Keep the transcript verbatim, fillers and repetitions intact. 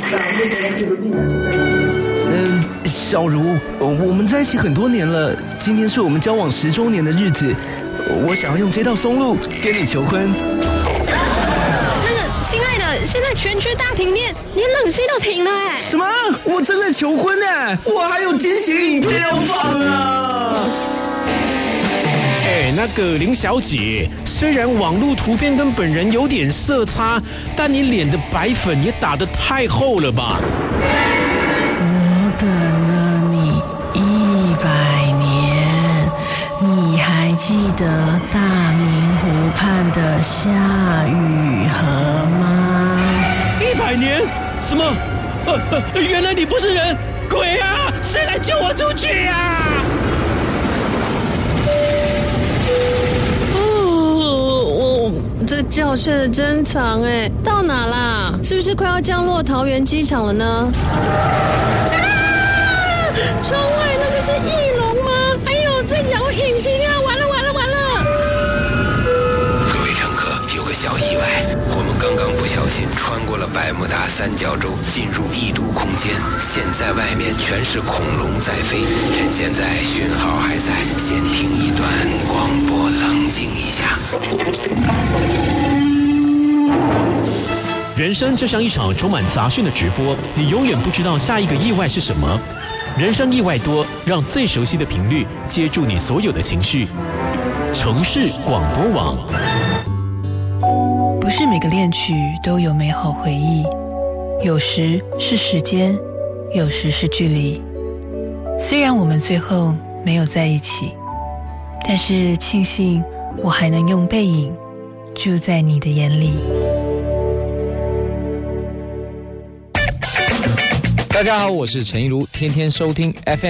嗯，小茹，我们在一起很多年了，今天是我们交往十周年的日子，我想要用这道松露跟你求婚。 那个，亲爱的，现在全区大停电，连冷气都停了哎！ 什么？我真的求婚哎！我还有惊喜影片要放啊！ 哎，那个林小姐，虽然网络图片跟本人有点色差，但你脸的白粉也打得太厚了吧？ 我等了你一百年，你还记得大明湖畔的夏雨荷吗？ 一百年？什么？呃呃，原来你不是人，鬼啊！谁来救我出去啊？ 这觉睡得真长哎，到哪啦？是不是快要降落桃园机场了呢？啊！窗外那个是翼龙吗？哎呦，在摇引擎啊！完了完了完了！ 各位乘客，有个小意外，我们刚刚不小心穿过了百慕达三角洲，进入异度空间。现在外面全是恐龙在飞，趁现在讯号还在，先听一段广播，冷静一下。 人生就像一场充满杂讯的直播，你永远不知道下一个意外是什么。人生意外多，让最熟悉的频率接住你所有的情绪。城市广播网。 不是每个恋曲都有美好回忆，有时是时间，有时是距离。虽然我们最后没有在一起，但是庆幸我还能用背影住在你的眼里。 大家好，我是陈一如，天天收听 F M